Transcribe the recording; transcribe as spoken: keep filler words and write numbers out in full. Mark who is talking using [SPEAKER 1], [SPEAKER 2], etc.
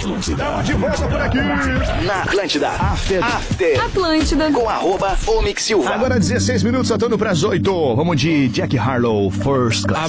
[SPEAKER 1] Estamos de volta por aqui.
[SPEAKER 2] Na Atlântida. After. After.
[SPEAKER 3] Atlântida.
[SPEAKER 2] Com arroba Omix Silva.
[SPEAKER 1] Agora dezesseis minutos, faltando para as oito. Vamos de Jack Harlow, First Class.